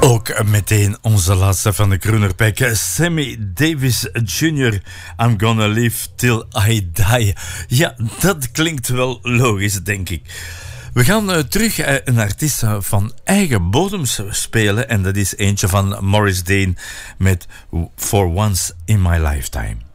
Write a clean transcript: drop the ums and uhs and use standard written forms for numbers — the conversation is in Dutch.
Ook meteen onze laatste van de Croonerpack, Sammy Davis Jr. I'm gonna live till I die. Ja, dat klinkt wel logisch, denk ik. We gaan terug een artiest van eigen bodems spelen. En dat is eentje van Morris Dane met For Once in My Lifetime.